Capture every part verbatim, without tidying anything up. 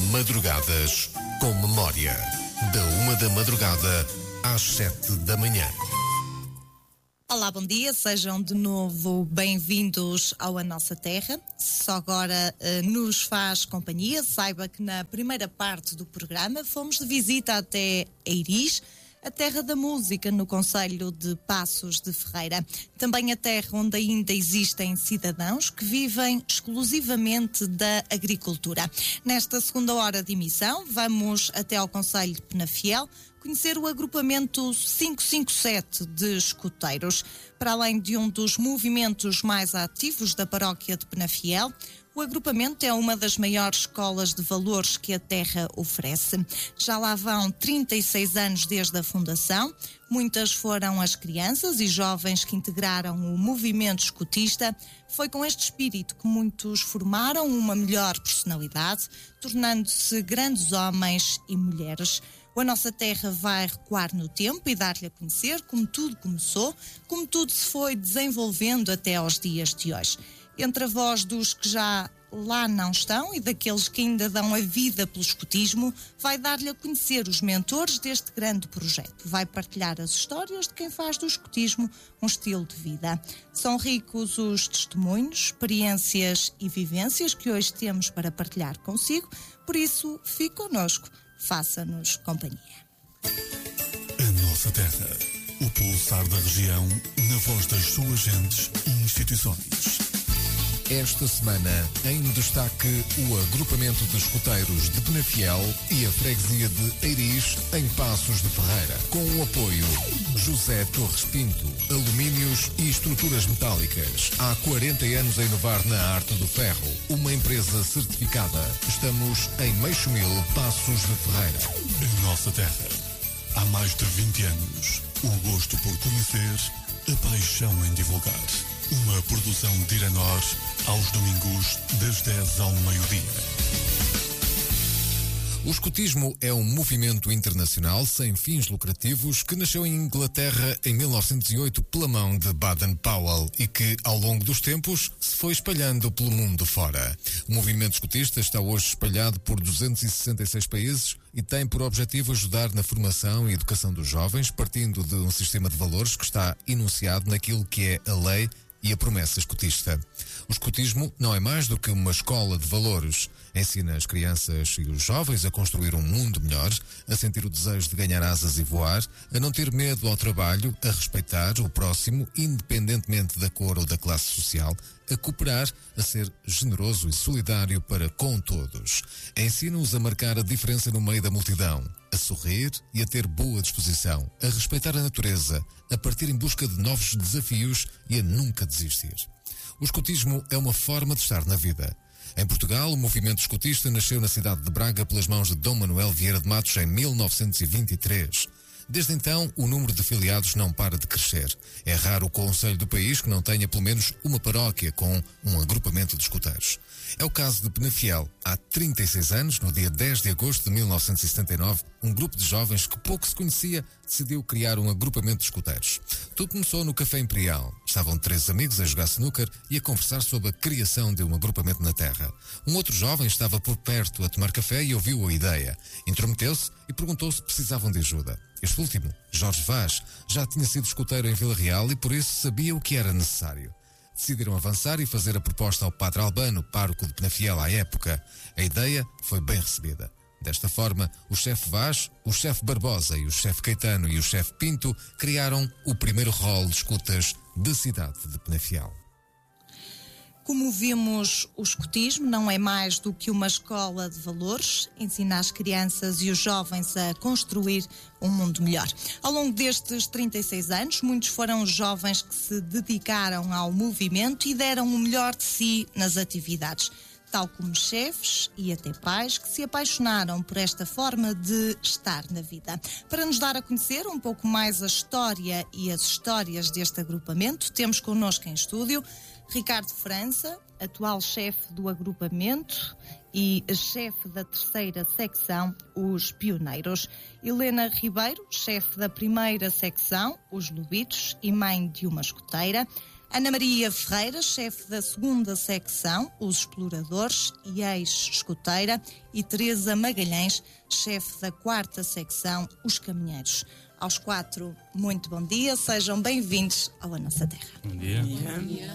Madrugadas com Memória. Da uma da madrugada às sete da manhã. Olá, bom dia, sejam de novo bem-vindos ao A Nossa Terra. Se só agora uh, nos faz companhia, saiba que na primeira parte do programa fomos de visita até Eiris, a terra da música no concelho de Passos de Ferreira. Também a terra onde ainda existem cidadãos que vivem exclusivamente da agricultura. Nesta segunda hora de emissão, vamos até ao concelho de Penafiel conhecer o agrupamento quinhentos e cinquenta e sete de escuteiros. Para além de um dos movimentos mais ativos da paróquia de Penafiel, o agrupamento é uma das maiores escolas de valores que a terra oferece. Já lá vão trinta e seis anos desde a fundação. Muitas foram as crianças e jovens que integraram o movimento escutista. Foi com este espírito que muitos formaram uma melhor personalidade, tornando-se grandes homens e mulheres. A Nossa Terra vai recuar no tempo e dar-lhe a conhecer como tudo começou, como tudo se foi desenvolvendo até aos dias de hoje. Entre a voz dos que já lá não estão e daqueles que ainda dão a vida pelo escutismo, vai dar-lhe a conhecer os mentores deste grande projeto. Vai partilhar as histórias de quem faz do escutismo um estilo de vida. São ricos os testemunhos, experiências e vivências que hoje temos para partilhar consigo, por isso fique connosco. Faça-nos companhia. A Nossa Terra, o pulsar da região, na voz das suas gentes e instituições. Esta semana, em destaque, o agrupamento de escuteiros de Penafiel e a freguesia de Eiris, em Passos de Ferreira. Com o apoio José Torres Pinto, alumínios e estruturas metálicas. Há quarenta anos a inovar na arte do ferro. Uma empresa certificada. Estamos em Meixomil, Passos de Ferreira. A Nossa Terra. Há mais de vinte anos. O gosto por conhecer, a paixão em divulgar. Uma produção de Iranor, aos domingos, das dez ao meio-dia. O escutismo é um movimento internacional sem fins lucrativos que nasceu em Inglaterra em mil novecentos e oito pela mão de Baden-Powell e que, ao longo dos tempos, se foi espalhando pelo mundo fora. O movimento escutista está hoje espalhado por duzentos e sessenta e seis países e tem por objetivo ajudar na formação e educação dos jovens, partindo de um sistema de valores que está enunciado naquilo que é a lei e a promessa escutista. O escutismo não é mais do que uma escola de valores. Ensina as crianças e os jovens a construir um mundo melhor, a sentir o desejo de ganhar asas e voar, a não ter medo ao trabalho, a respeitar o próximo, independentemente da cor ou da classe social, a cooperar, a ser generoso e solidário para com todos. Ensina-os a marcar a diferença no meio da multidão, a sorrir e a ter boa disposição, a respeitar a natureza, a partir em busca de novos desafios e a nunca desistir. O escutismo é uma forma de estar na vida. Em Portugal, o movimento escutista nasceu na cidade de Braga pelas mãos de Dom Manuel Vieira de Matos em mil novecentos e vinte e três. Desde então, o número de filiados não para de crescer. É raro o concelho do país que não tenha pelo menos uma paróquia com um agrupamento de escuteiros. É o caso de Penafiel. Há trinta e seis anos, no dia dez de agosto de mil novecentos e setenta e nove, um grupo de jovens que pouco se conhecia decidiu criar um agrupamento de escuteiros. Tudo começou no Café Imperial. Estavam três amigos a jogar snooker e a conversar sobre a criação de um agrupamento na terra. Um outro jovem estava por perto a tomar café e ouviu a ideia. Intrometeu-se e perguntou se precisavam de ajuda. Este último, Jorge Vaz, já tinha sido escuteiro em Vila Real e por isso sabia o que era necessário. Decidiram avançar e fazer a proposta ao padre Albano, pároco de Penafiel à época. A ideia foi bem recebida. Desta forma, o chefe Vaz, o chefe Barbosa e o chefe Caetano e o chefe Pinto criaram o primeiro rol de escutas da cidade de Penafiel. Como vimos, o escutismo não é mais do que uma escola de valores, ensina as crianças e os jovens a construir um mundo melhor. Ao longo destes trinta e seis anos, muitos foram os jovens que se dedicaram ao movimento e deram o melhor de si nas atividades, tal como chefes e até pais que se apaixonaram por esta forma de estar na vida. Para nos dar a conhecer um pouco mais a história e as histórias deste agrupamento, temos connosco em estúdio Ricardo França, atual chefe do agrupamento e chefe da terceira secção, os Pioneiros. Helena Ribeiro, chefe da primeira secção, os Lobitos, e mãe de uma escoteira. Ana Maria Ferreira, chefe da segunda secção, os exploradores e ex-escoteira, e Teresa Magalhães, chefe da quarta secção, os caminheiros. Aos quatro, muito bom dia, sejam bem-vindos ao A Nossa Terra. Bom dia. Bom dia.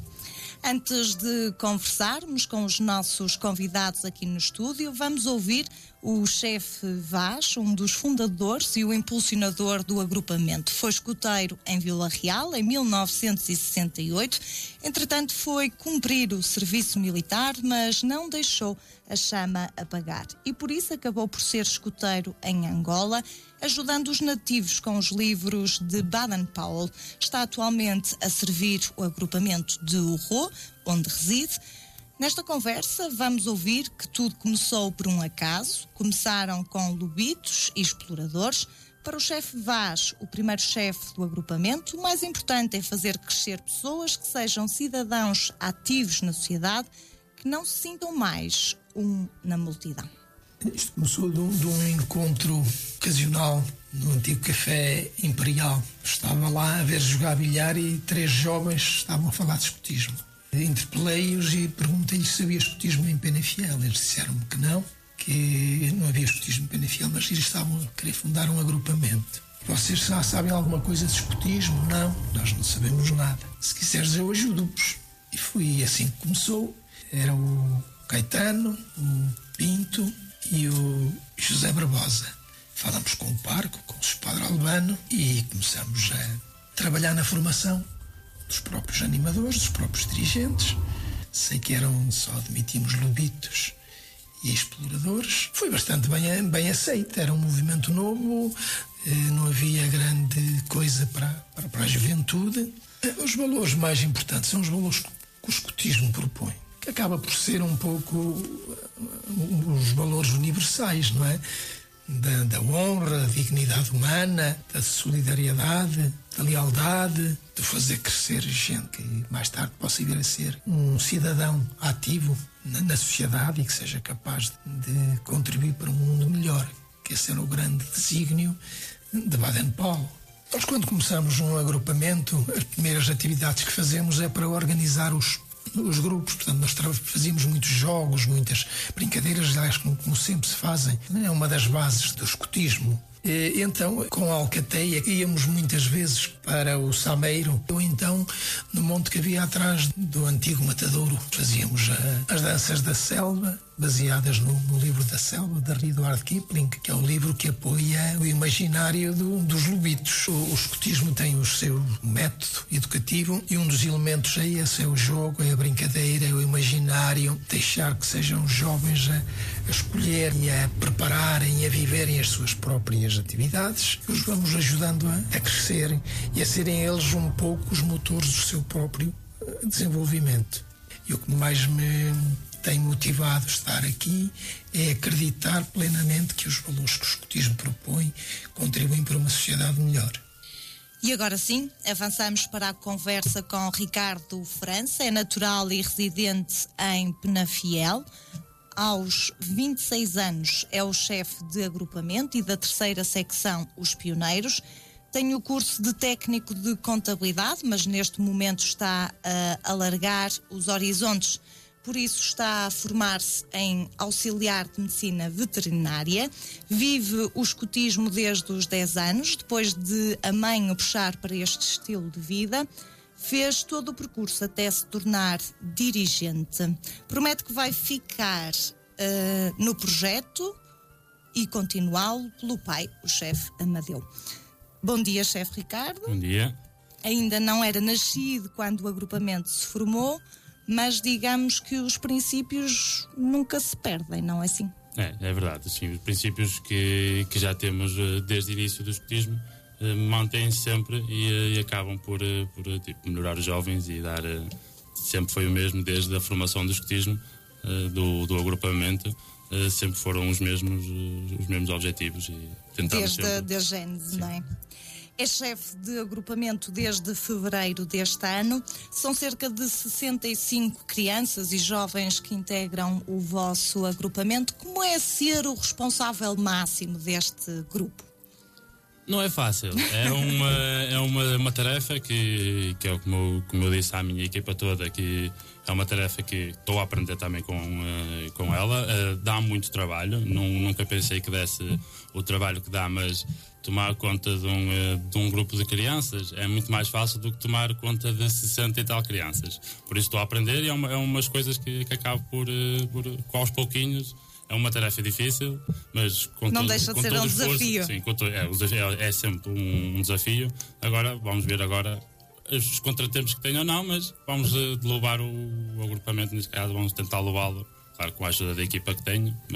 Antes de conversarmos com os nossos convidados aqui no estúdio, vamos ouvir o chefe Vaz, um dos fundadores e o impulsionador do agrupamento. Foi escoteiro em Vila Real em mil novecentos e sessenta e oito. Entretanto, foi cumprir o serviço militar, mas não deixou a chama apagar. E por isso acabou por ser escoteiro em Angola, ajudando os nativos com os livros de Baden-Powell. Está atualmente a servir o agrupamento de Urro, onde reside. Nesta conversa vamos ouvir que tudo começou por um acaso. Começaram com lobitos e exploradores. Para o chefe Vaz, o primeiro chefe do agrupamento, o mais importante é fazer crescer pessoas que sejam cidadãos ativos na sociedade, que não se sintam mais um na multidão. Isto começou de um, de um encontro ocasional no antigo Café Imperial. Estava lá a ver jogar bilhar e três jovens estavam a falar de escotismo. Interpelei-os e perguntei-lhes se havia escotismo em Penafiel. Eles disseram-me que não, que não havia escotismo em Penafiel, mas eles estavam a querer fundar um agrupamento. Vocês já sabem alguma coisa de escotismo? Não, nós não sabemos nada. Se quiseres eu ajudo-vos. E foi assim que começou. Era o Caetano, o Pinto e o José Barbosa. Falamos com o Parco, com o Padre Albano e começamos a trabalhar na formação dos próprios animadores, dos próprios dirigentes. Sei que eram só admitimos lobitos e exploradores. Foi bastante bem, bem aceito, era um movimento novo, não havia grande coisa para, para, para a juventude. Os valores mais importantes são os valores que o escotismo propõe, que acaba por ser um pouco os valores universais, não é? Da, da honra, da dignidade humana, da solidariedade, da lealdade, de fazer crescer gente que mais tarde possa vir a ser um cidadão ativo na, na sociedade e que seja capaz de contribuir para um mundo melhor, que esse era o grande desígnio de Baden-Powell. Nós, quando começamos um agrupamento, as primeiras atividades que fazemos é para organizar os os grupos, portanto nós fazíamos muitos jogos, muitas brincadeiras, aliás, como, como sempre se fazem, é uma das bases do escotismo. E, então, com a alcateia, íamos muitas vezes para o Sameiro, ou então no monte que havia atrás do antigo matadouro. Fazíamos a, as danças da selva, baseadas no, no livro da selva, de Rudyard Kipling, que é o livro que apoia o imaginário do, dos lobitos. O, o escotismo tem o seu método educativo e um dos elementos é esse, é o jogo, é a brincadeira, é o imaginário, deixar que sejam os jovens a, a escolherem, a prepararem, a viverem as suas próprias atividades. Os vamos ajudando a, a crescerem e a serem eles um pouco os motores do seu próprio desenvolvimento. E o que mais me tem motivado a estar aqui é acreditar plenamente que os valores que o escotismo propõe contribuem para uma sociedade melhor. E agora sim, avançamos para a conversa com Ricardo França, é natural e residente em Penafiel. Aos vinte e seis anos é o chefe de agrupamento e da terceira secção, os pioneiros. Tem o curso de técnico de contabilidade, mas neste momento está a alargar os horizontes. Por isso está a formar-se em auxiliar de medicina veterinária. Vive o escotismo desde os dez anos, depois de a mãe o puxar para este estilo de vida. Fez todo o percurso até se tornar dirigente. Promete que vai ficar uh, no projeto e continuá-lo pelo pai, o chefe Amadeu. Bom dia, chefe Ricardo. Bom dia. Ainda não era nascido quando o agrupamento se formou, mas digamos que os princípios nunca se perdem, não é assim? É, é verdade. Sim, os princípios que, que já temos desde o início do escotismo mantêm-se sempre e, e acabam por, por tipo, melhorar os jovens e dar... Sempre foi o mesmo, desde a formação do escotismo, do, do agrupamento, sempre foram os mesmos, os mesmos objetivos. E tentamos desde, sempre... desde a Gênese, não é? É chefe de agrupamento desde fevereiro deste ano. São cerca de sessenta e cinco crianças e jovens que integram o vosso agrupamento. Como é ser o responsável máximo deste grupo? Não é fácil, é uma, é uma, uma tarefa que, que é como eu, como eu disse à minha equipa toda, que é uma tarefa que estou a aprender também com, uh, com ela, uh, dá muito trabalho, nunca pensei que desse o trabalho que dá, mas tomar conta de um, uh, de um grupo de crianças é muito mais fácil do que tomar conta de sessenta e tal crianças, por isso estou a aprender e é, uma, é umas coisas que, que acabo por, uh, por, aos pouquinhos. É uma tarefa difícil, mas com não todo, deixa de com ser todo um esforço, desafio. Sim, com todo, é, é, é sempre um, um desafio. Agora, vamos ver agora os contratempos que tenho ou não, mas vamos uh, louvar o, o agrupamento, neste caso, vamos tentar louvá-lo, claro, com a ajuda da equipa que tenho, mas